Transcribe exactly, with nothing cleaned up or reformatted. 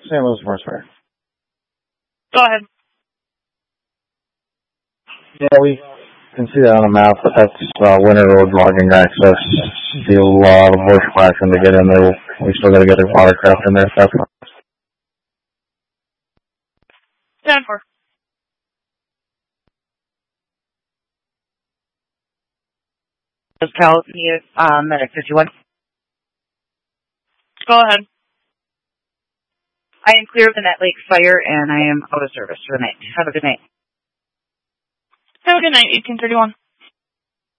Saint Louis Morse Fire. Go ahead. Yeah, we can see that on the map, but that's uh, Winter Road logging access. See a lot of bushwhacking to get in there. We still got to get a watercraft in there. That's ten four. Cal, need uh, medic fifty-one. Go ahead. I am clear of the Net Lake fire, and I am out of service for the night. Have a good night. Have a good night, eighteen thirty-one.